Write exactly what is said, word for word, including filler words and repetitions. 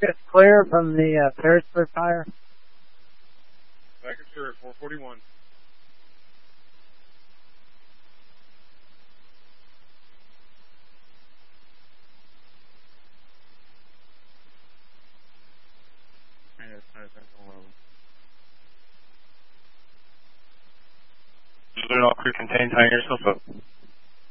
It's clear from the uh, Perrysburg fire. Back and sure, four forty-one. All crew contained, tying yourself up.